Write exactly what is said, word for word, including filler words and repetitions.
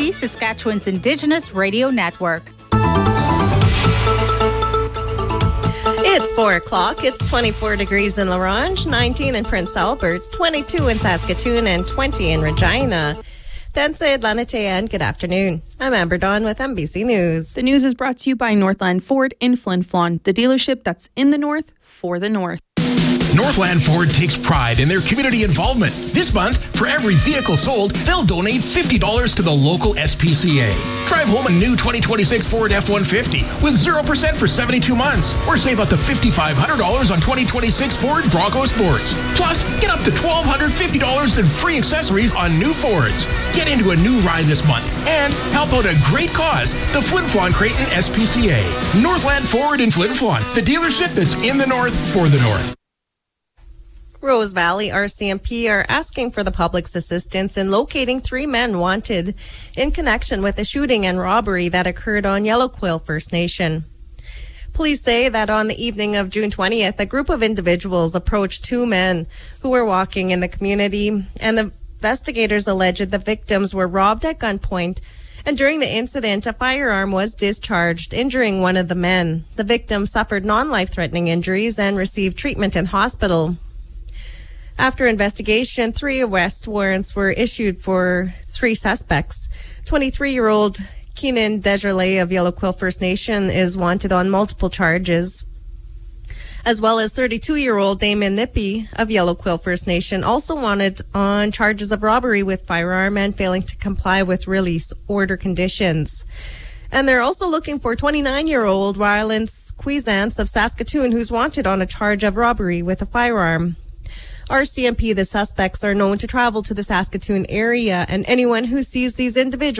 C, Saskatchewan's Indigenous Radio Network. It's four o'clock. It's twenty-four degrees in La Ronge, nineteen in Prince Albert, twenty-two in Saskatoon, and twenty in Regina. Tense Lanite, good afternoon. I'm Amber Dawn with M B C News. The news is brought to you by Northland Ford in Flin Flon, the dealership that's in the north for the north. Northland Ford takes pride in their community involvement. This month, for every vehicle sold, they'll donate fifty dollars to the local S P C A. Drive home a new twenty twenty-six Ford F one fifty with zero percent for seventy-two months. Or save up to five thousand five hundred dollars on twenty twenty-six Ford Bronco Sports. Plus, get up to one thousand two hundred fifty dollars in free accessories on new Fords. Get into a new ride this month and help out a great cause, the Flin Flon Creighton S P C A. Northland Ford in Flin Flon, the dealership that's in the north for the north. Rose Valley R C M P are asking for the public's assistance in locating three men wanted in connection with a shooting and robbery that occurred on Yellow Quill First Nation. Police say that on the evening of June twentieth, a group of individuals approached two men who were walking in the community, and the investigators alleged the victims were robbed at gunpoint, and during the incident, a firearm was discharged, injuring one of the men. The victim suffered non-life-threatening injuries and received treatment in hospital. After investigation, three arrest warrants were issued for three suspects. twenty-three-year-old Keenan Desjardins of Yellow Quill First Nation is wanted on multiple charges, as well as thirty-two-year-old Damon Nippy of Yellow Quill First Nation, also wanted on charges of robbery with firearm and failing to comply with release order conditions. And they're also looking for twenty-nine-year-old Rylance Cuisance of Saskatoon, who's wanted on a charge of robbery with a firearm. R C M P, the suspects are known to travel to the Saskatoon area, and anyone who sees these individuals